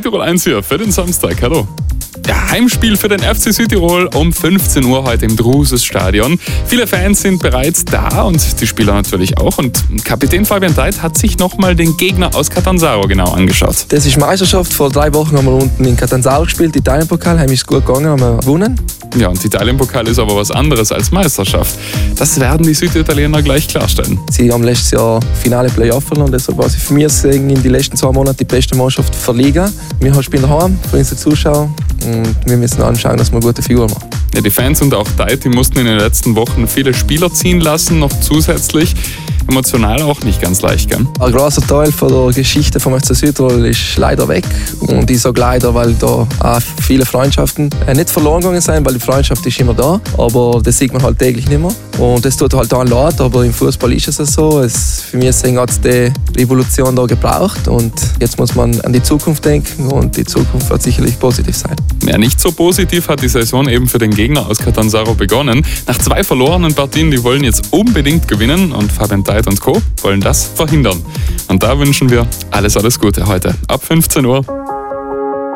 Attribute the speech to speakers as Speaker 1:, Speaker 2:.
Speaker 1: Südtirol 1 hier für den Samstag. Hallo. Ja, Heimspiel für den FC Südtirol um 15 Uhr heute im Drusus-Stadion. Viele Fans sind bereits da und die Spieler natürlich auch. Und Kapitän Fabian Deit hat sich nochmal den Gegner aus Catanzaro genau angeschaut.
Speaker 2: Das ist Meisterschaft. Vor 3 Wochen haben wir unten in Catanzaro gespielt, Italienpokal, heim ist gut gegangen, haben wir gewonnen.
Speaker 1: Ja, und Italienpokal ist aber was anderes als Meisterschaft. Das werden die Süditaliener gleich klarstellen.
Speaker 2: Sie haben letztes Jahr Finale Playoff verloren, deshalb war sie für mich in die letzten 2 Monate die beste Mannschaft der Liga. Wir spielen daheim für unsere Zuschauer und wir müssen anschauen, dass wir eine gute Figur machen.
Speaker 1: Ja, die Fans und auch Deit, die mussten in den letzten Wochen viele Spieler ziehen lassen, noch zusätzlich. Emotional auch nicht ganz leicht, gell?
Speaker 2: Ein großer Teil von der Geschichte vom FC Südtirol ist leider weg. Und ich sage leider, weil da auch viele Freundschaften nicht verloren gegangen sind, weil die Freundschaft ist immer da. Aber das sieht man halt täglich nicht mehr. Und das tut halt auch leid, aber im Fußball ist es so. Für mich hat es die Revolution da gebraucht. Und jetzt muss man an die Zukunft denken und die Zukunft wird sicherlich positiv sein.
Speaker 1: Ja, nicht so positiv hat die Saison eben für den Gegner aus Catanzaro begonnen. Nach 2 verlorenen Partien, die wollen jetzt unbedingt gewinnen und Fabian Deit und Co. wollen das verhindern. Und da wünschen wir alles Gute heute ab 15 Uhr.